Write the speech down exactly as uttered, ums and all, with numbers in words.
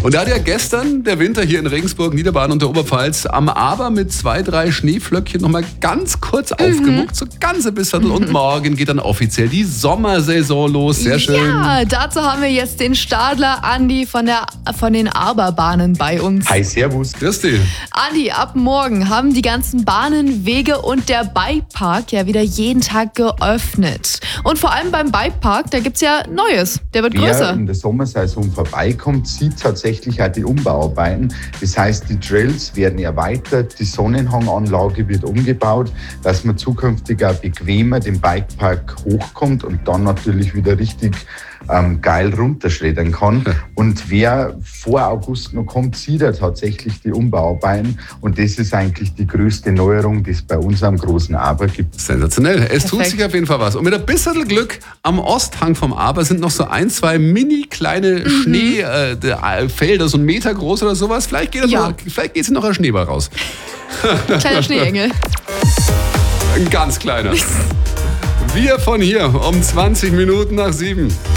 Und da hat ja gestern der Winter hier in Regensburg, Niederbayern und der Oberpfalz am Aber mit zwei, drei Schneeflöckchen nochmal ganz kurz mhm. aufgemuckt, so ganz ein bisschen. Mhm. Und morgen geht dann offiziell die Sommersaison los. Sehr schön. Ja, dazu haben wir jetzt den Stadler Andi von, der, von den Aberbahnen bei uns. Hi, servus. Grüß dich. Andi, ab morgen haben die ganzen Bahnen, Wege und der Bikepark ja wieder jeden Tag geöffnet. Und vor allem beim Bikepark, da gibt's ja Neues. Der wird größer. Wer in der Sommersaison vorbeikommt, sieht tatsächlich auch die Umbauarbeiten. Das heißt, die Trails werden erweitert, die Sonnenhanganlage wird umgebaut, dass man zukünftig auch bequemer den Bikepark hochkommt und dann natürlich wieder richtig ähm, geil runterschreddern kann. Und wer vor August noch kommt, sieht er tatsächlich die Umbauarbeiten. Und das ist eigentlich die größte Neuerung, die es bei uns am großen Aber gibt. Sensationell. Es Perfekt. tut sich auf jeden Fall was. Und mit ein bisschen Glück am Osthang vom Aber sind noch so ein, zwei mini kleine mhm. Schneefelder, äh, so einen Meter groß oder sowas. Vielleicht geht es ja. noch, vielleicht geht's noch ein Schneeball raus. Kleiner Schneeengel. Ein ganz kleiner. Wir von hier um zwanzig Minuten nach sieben.